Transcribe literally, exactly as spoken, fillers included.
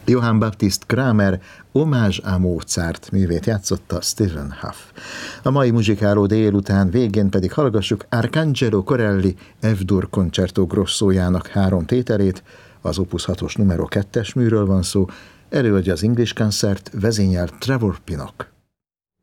Johann Baptist Kramer Hommage à Mozart művét játszotta Stephen Huff. A mai muzsikáló délután végén pedig hallgassuk Arcangelo Corelli F-dur Concerto Grossójának három tételét, az Opus hatos numero kettes műről van szó, előadja az English Concert, vezényel Trevor Pinnock.